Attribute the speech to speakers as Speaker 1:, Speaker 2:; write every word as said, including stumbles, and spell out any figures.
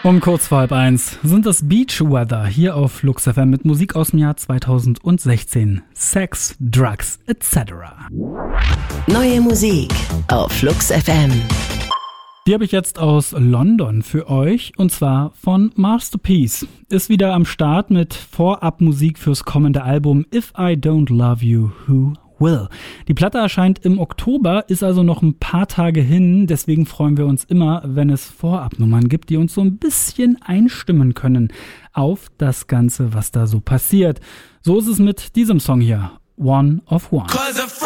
Speaker 1: Um kurz vor halb eins sind das Beach Weather hier auf Flux F M mit Musik aus dem Jahr zweitausendsechzehn. Sex, Drugs et cetera.
Speaker 2: Neue Musik auf Flux F M.
Speaker 1: Die habe ich jetzt aus London für euch, und zwar von Masterpiece. Ist wieder am Start mit Vorabmusik fürs kommende Album If I Don't Love You, Who Will. Die Platte erscheint im Oktober, ist also noch ein paar Tage hin. Deswegen freuen wir uns immer, wenn es Vorabnummern gibt, die uns so ein bisschen einstimmen können auf das Ganze, was da so passiert. So ist es mit diesem Song hier, One of One.